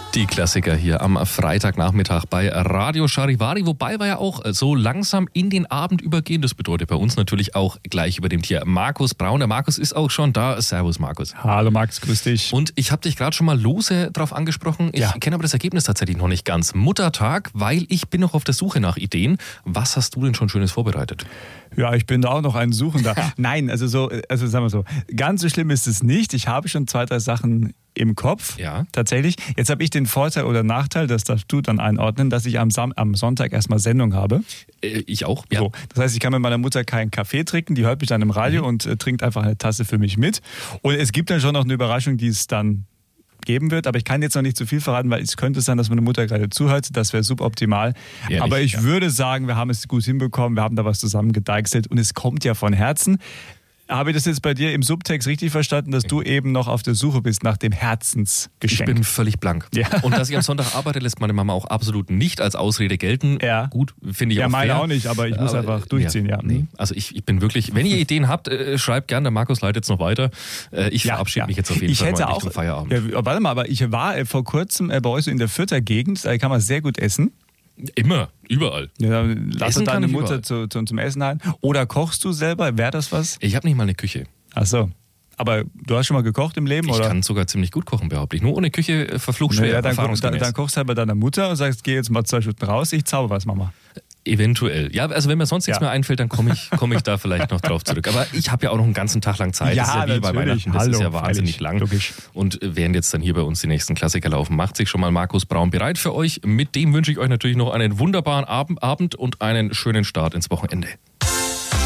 Die Klassiker hier am Freitagnachmittag bei Radio Charivari, wobei wir ja auch so langsam in den Abend übergehen. Das bedeutet bei uns natürlich auch gleich über dem Tier Markus Braun. Der Markus ist auch schon da. Servus Markus. Hallo Max, grüß dich. Und ich habe dich gerade schon mal lose drauf angesprochen. Ich kenne aber das Ergebnis tatsächlich noch nicht ganz. Muttertag, weil ich bin noch auf der Suche nach Ideen. Was hast du denn schon Schönes vorbereitet? Ja, ich bin da auch noch ein Suchender. Nein, also sagen wir so, ganz so schlimm ist es nicht. Ich habe schon 2, 3 Sachen im Kopf, tatsächlich. Jetzt habe ich den Vorteil oder Nachteil, das darfst du dann einordnen, dass ich am Sonntag erstmal Sendung habe. Ich auch, ja. So, das heißt, ich kann mit meiner Mutter keinen Kaffee trinken, die hört mich dann im Radio und trinkt einfach eine Tasse für mich mit. Und es gibt dann schon noch eine Überraschung, die es dann geben wird, aber ich kann jetzt noch nicht zu viel verraten, weil es könnte sein, dass meine Mutter gerade zuhört, das wäre suboptimal. Ehrlich, aber ich würde sagen, wir haben es gut hinbekommen, wir haben da was zusammen gedeichselt und es kommt ja von Herzen. Habe ich das jetzt bei dir im Subtext richtig verstanden, dass du eben noch auf der Suche bist nach dem Herzensgeschenk? Ich bin völlig blank. Ja. Und dass ich am Sonntag arbeite, lässt meine Mama auch absolut nicht als Ausrede gelten. Ja. Gut, finde ich auch fair. Ja, meine auch nicht, aber ich muss einfach durchziehen. Ja. Nee. Also ich bin wirklich, wenn ihr Ideen habt, schreibt gerne, der Markus leitet jetzt noch weiter. Ich verabschiede mich jetzt auf jeden Fall mal Richtung Feierabend. Ja, warte mal, aber ich war vor kurzem bei euch so in der Fürther Gegend, da kann man sehr gut essen. Immer, überall. Ja, lass doch deine Mutter zum Essen ein. Oder kochst du selber? Wäre das was? Ich habe nicht mal eine Küche. Ach so. Aber du hast schon mal gekocht im Leben, oder? Ich kann sogar ziemlich gut kochen, behaupte ich. Nur ohne Küche verflucht schwer. Ja, dann kochst du halt bei deiner Mutter und sagst, geh jetzt mal 2 Stunden raus, ich zauber was, Mama. Eventuell. Ja, also wenn mir sonst nichts mehr einfällt, dann komme ich da vielleicht noch drauf zurück. Aber ich habe ja auch noch einen ganzen Tag lang Zeit. Das ist ja wie bei Weihnachten. Das ist ja wahnsinnig lang. Logisch. Und während jetzt dann hier bei uns die nächsten Klassiker laufen, macht sich schon mal Markus Braun bereit für euch. Mit dem wünsche ich euch natürlich noch einen wunderbaren Abend und einen schönen Start ins Wochenende.